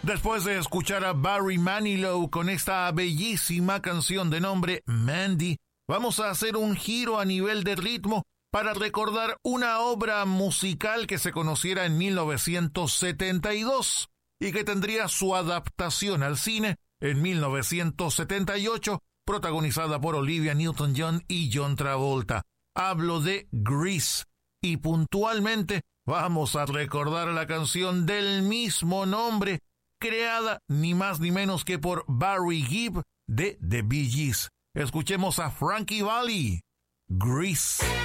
Después de escuchar a Barry Manilow con esta bellísima canción de nombre Mandy, vamos a hacer un giro a nivel de ritmo para recordar una obra musical que se conociera en 1972 y que tendría su adaptación al cine en 1978, protagonizada por Olivia Newton-John y John Travolta. Hablo de Grease, y puntualmente vamos a recordar la canción del mismo nombre, creada ni más ni menos que por Barry Gibb de The Bee Gees. Escuchemos a Frankie Valli, Grease.